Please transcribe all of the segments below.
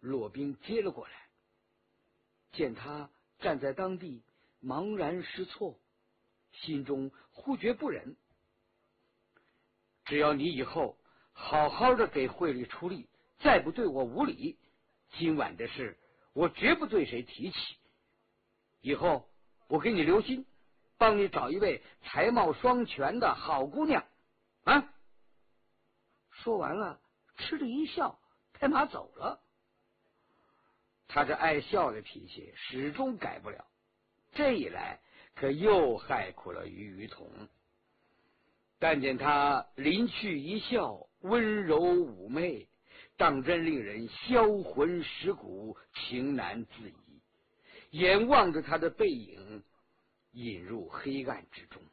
骆宾接了过来，见他站在当地茫然失措，心中忽觉不忍。只要你以后好好的给会里出力，再不对我无礼，今晚的事我绝不对谁提起。以后我给你留心，帮你找一位才貌双全的好姑娘啊！说完了，嗤的一笑，拍马走了。他这爱笑的脾气始终改不了，这一来可又害苦了于于同。但见他临去一笑，温柔妩媚，当真令人销魂蚀骨，情难自已。眼望着他的背影，引入黑暗之中。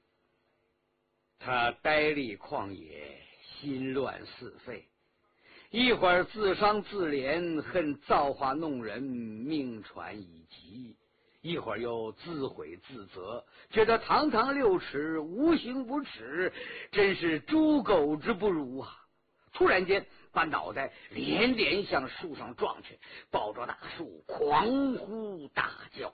他呆立旷野，心乱似沸，一会儿自伤自怜，恨造化弄人，命传已极；一会儿又自毁自责，觉得堂堂6尺，无形无耻，真是猪狗之不如啊！突然间，把脑袋连连向树上撞去，抱着大树狂呼大叫。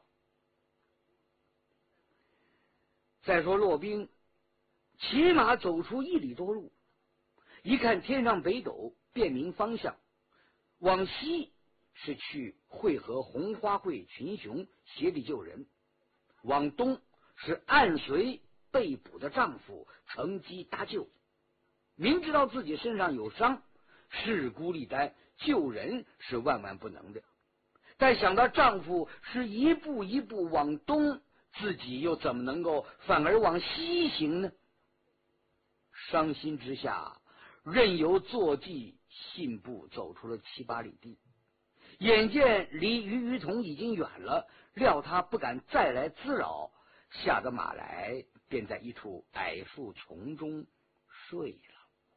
再说骆宾骑马走出1里多路，一看天上北斗，辨明方向，往西是去会合红花会群雄，协力救人；往东是暗随被捕的丈夫，乘机搭救。明知道自己身上有伤，势孤力单，救人是万万不能的。但想到丈夫是一步一步往东，自己又怎么能够反而往西行呢？伤心之下，任由坐骑信步走出了7、8里地。眼见离于于同已经远了，料他不敢再来滋扰，下得马来，便在一处矮树丛中睡了。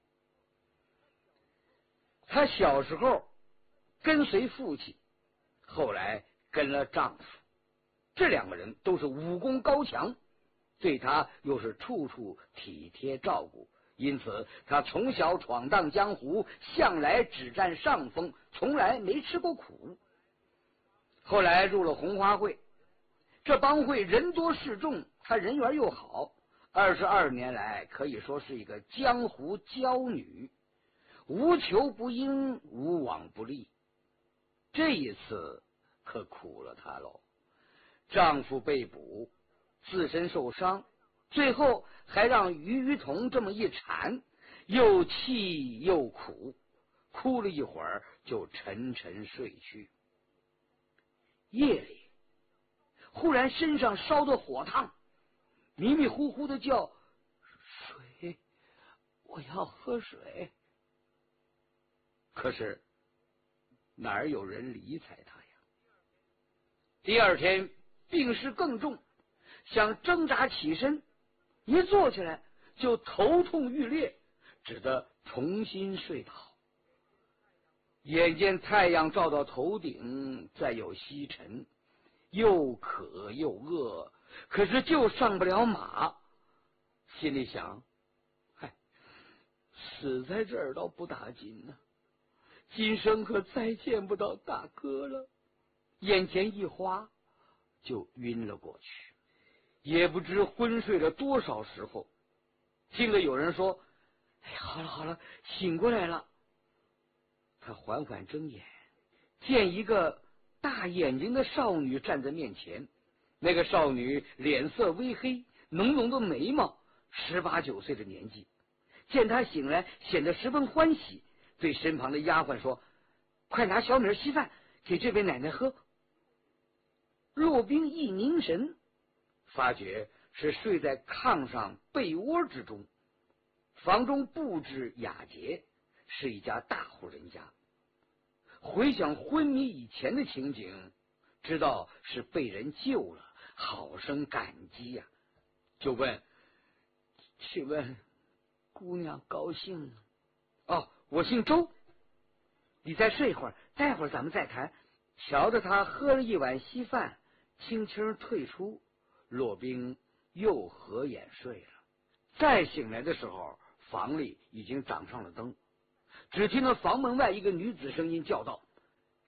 她小时候跟随父亲，后来跟了丈夫，这2个人都是武功高强，对她又是处处体贴照顾，因此她从小闯荡江湖，向来只占上风，从来没吃过苦。后来入了红花会，这帮会人多势众，她人缘又好，22年来可以说是一个江湖娇女，无求不应，无往不利。这一次可苦了她喽，丈夫被捕，自身受伤，最后还让于于同这么一缠，又气又苦，哭了一会儿就沉沉睡去。夜里忽然身上烧得火烫，迷迷糊糊的叫水，我要喝水。可是哪儿有人理睬他呀？第2天病势更重，想挣扎起身，一坐起来就头痛欲裂，只得重新睡倒。眼见太阳照到头顶，再有西沉，又渴又饿，可是就上不了马。心里想，嗨，死在这儿倒不打紧呢，今生可再见不到大哥了。眼前一花，就晕了过去。也不知昏睡了多少时候，听得有人说：“哎，好了好了，醒过来了。”他缓缓睁眼，见一个大眼睛的少女站在面前。那个少女脸色微黑，浓浓的眉毛，18、19岁的年纪。见他醒来，显得十分欢喜，对身旁的丫鬟说：“快拿小米稀饭给这位奶奶喝。”骆宾一凝神，发觉是睡在炕上被窝之中，房中布置雅洁，是一家大户人家。回想昏迷以前的情景，知道是被人救了，好生感激呀，就问：“请问姑娘高兴？”“哦，我姓周。”“你再睡一会儿，待会儿咱们再谈。”瞧着他喝了一碗稀饭，轻轻退出，骆宾又合眼睡了。再醒来的时候，房里已经长上了灯，只听到房门外一个女子声音叫道：“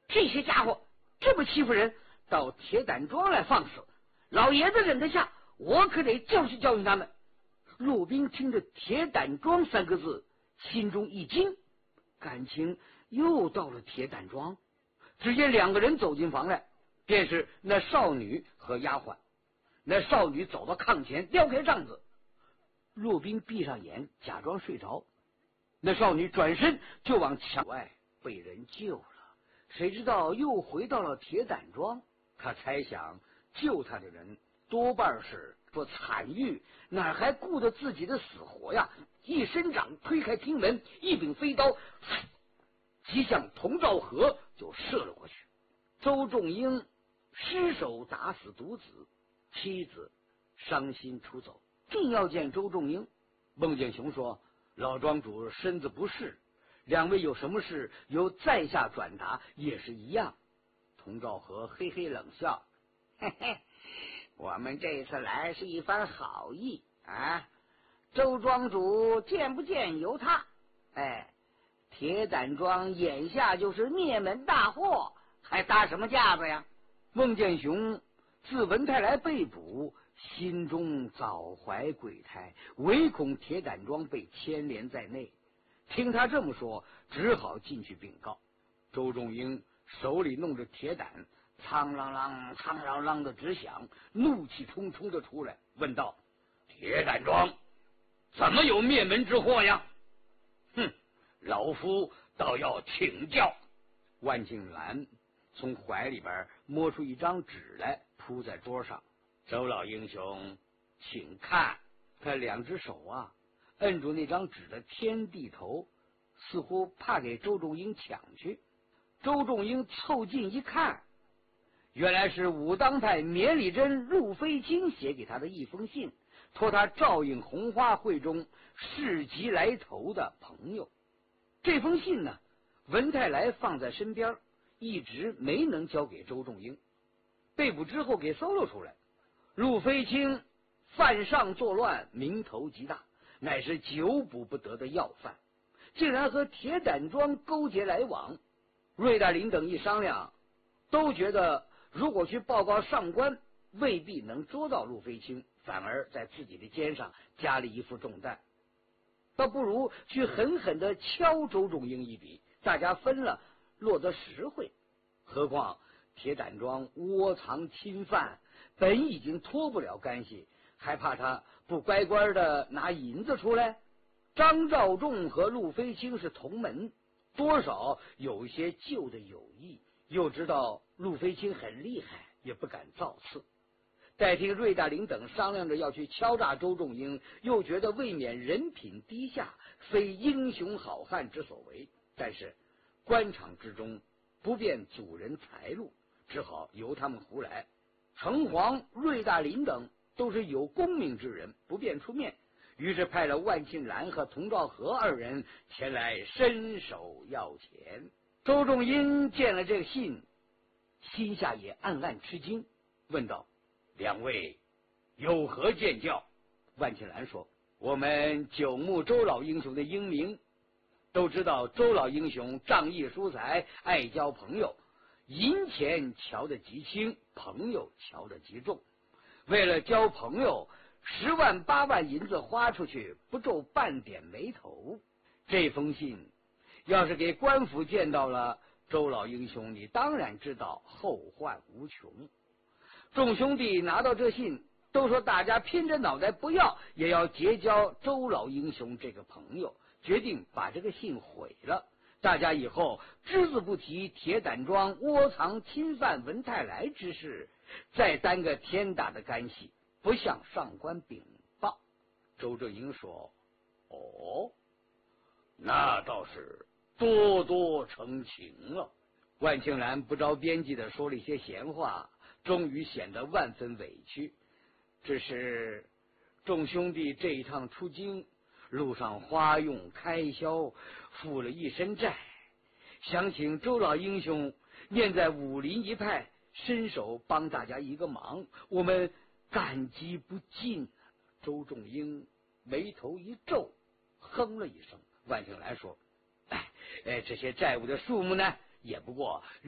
这些家伙这么欺负人，到铁胆庄来放肆，老爷子忍得下，我可得教训教训他们。陆兵听着铁胆庄3个字，心中一惊，感情又到了铁胆庄。只见2个人走进房来，便是那少女和丫鬟。那少女走到炕前，撩开帐子，陆兵闭上眼，假装睡着。那少女转身就往墙外，被人救了。谁知道又回到了铁胆庄。他猜想救他的人多半是说惨狱，哪还顾得自己的死活呀？一伸掌推开厅门，一柄飞刀即向童兆和就射了过去。周仲英失手打死独子，妻子伤心出走，正要见周仲英，孟建雄说：“老庄主身子不适，2位有什么事由在下转达也是一样。”童兆和嘿嘿冷笑：“嘿嘿，我们这次来是一番好意啊，周庄主见不见由他。铁胆庄眼下就是灭门大祸，还搭什么架子呀？”孟建雄自文泰来被捕，心中早怀鬼胎，唯恐铁胆庄被牵连在内。听他这么说，只好进去禀告。周仲英手里弄着铁胆，苍啷啷苍啷啷的直响，怒气冲冲的出来，问道：“铁胆庄怎么有灭门之祸呀？”“哼，老夫倒要请教。”万庆兰从怀里边摸出一张纸来，铺在桌上。周老英雄，请看。他2只手摁住那张纸的天地头，似乎怕给周仲英抢去。周仲英凑近一看，原来是武当派绵里针陆飞卿写给他的一封信，托他照应红花会中市集来投的朋友。这封信呢，文泰来放在身边，一直没能交给周仲英。被捕之后给搜了出来，陆飞卿犯上作乱，名头极大，乃是久捕不得的要犯，竟然和铁胆庄勾结来往。瑞大林等一商量，都觉得如果去报告上官，未必能捉到陆飞卿，反而在自己的肩上加了一副重担，倒不如去狠狠地敲周仲英一笔，大家分了，落得实惠。何况铁胆庄窝藏侵犯，本已经脱不了干系，还怕他不乖乖的拿银子出来。张召仲和陆飞卿是同门，多少有一些旧的友谊，又知道陆飞卿很厉害，也不敢造次。待听瑞大林等商量着要去敲诈周仲英，又觉得未免人品低下，非英雄好汉之所为。但是官场之中不便阻人财路，只好由他们胡来。城隍、瑞大林等都是有功名之人，不便出面，于是派了万庆兰和童兆和2人前来伸手要钱。周仲英见了这个信，心下也暗暗吃惊，问道：“2位有何见教？”万庆兰说：“我们久慕周老英雄的英名，都知道周老英雄仗义疏财，爱交朋友，银钱瞧得极轻，朋友瞧得极重。为了交朋友，10万8万银子花出去，不皱半点眉头。这封信要是给官府见到了，周老英雄你当然知道后患无穷。”众兄弟拿到这信，都说大家拼着脑袋不要，也要结交周老英雄这个朋友，决定把这个信毁了。大家以后只字不提铁胆庄窝藏侵犯文泰来之事，再担个天大的干系，不向上官禀报。周正英说：“哦，那倒是多多成情了。”万庆兰不着边际的说了一些闲话，终于显得万分委屈。只是众兄弟这一趟出京，路上花用开销，负了一身债，想请周老英雄念在武林一派，伸手帮大家一个忙，我们感激不尽。周仲英眉头一皱，哼了一声。万庆兰说：“这些债务的数目呢，也不过